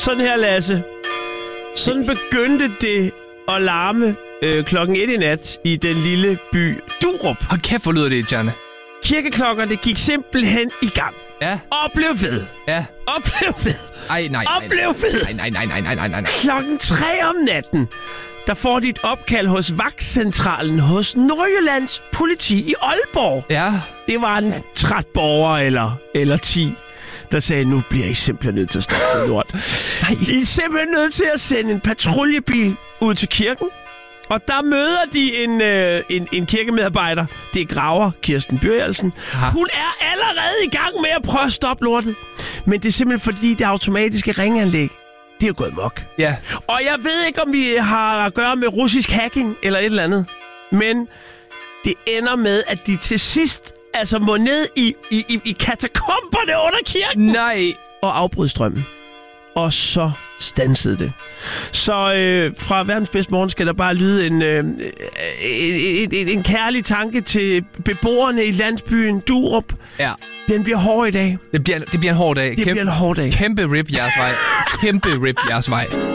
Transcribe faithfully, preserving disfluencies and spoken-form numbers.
Sådan her, Lasse. Sådan begyndte det at larme øh, klokken et i nat i den lille by Durup. Hold kæft, hvor lyder det, Tjerne. Kirkeklokkerne gik simpelthen i gang. Ja. Og blev ved. Ja. Og blev ved. Ej, nej, og nej, blev ved. nej, nej, nej, nej, nej, nej, nej. Klokken tre om natten, der får de et opkald hos vagtcentralen hos Nordjyllands politi i Aalborg. Ja. Det var en træt borger eller, eller ti, der sagde, nu bliver I simpelthen nødt til at stoppe det lort. Nej. I er simpelthen nødt til at sende en patruljebil ud til kirken. Og der møder de en, øh, en, en kirkemedarbejder. Det er graver Kirsten Byrjelsen. Hun er allerede i gang med at prøve at stoppe lortet. Men det er simpelthen fordi, det automatiske ringanlæg, det er gået mok. Ja. Og jeg ved ikke, om vi har at gøre med russisk hacking eller et eller andet. Men det ender med, at de til sidst altså må ned i, i, i, i katakomberne under kirken. Nej. Og afbryde strømmen. Og så stansede det. Så øh, fra verdens bedste morgen skal der bare lyde en, øh, en, en, en kærlig tanke til beboerne i landsbyen Durup. Ja. Den bliver hård i dag. Det bliver, det bliver en hård dag. Det Kæmpe, bliver en hård dag. Kæmpe rip jeres vej. Kæmpe rip jeres vej.